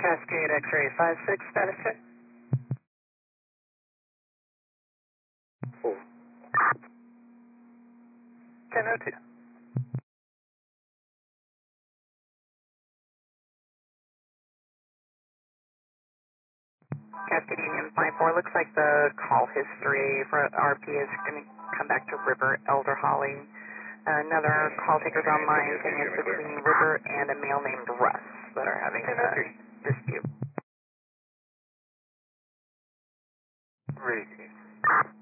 Cascade X-ray 56, status check. 1002. Cascade Union 54, looks like the call history for RP is going to come back to River Elder Holly. Another call taker's online saying it's between River and a male named Russ that are having a dispute. Ready.